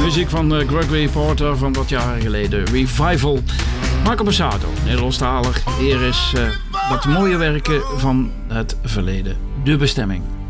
Muziek van Gregory Porter van wat jaren geleden. Revival. Marco Borsato, Nederlandstalig. Hier is dat mooie werken van het verleden. De bestemming.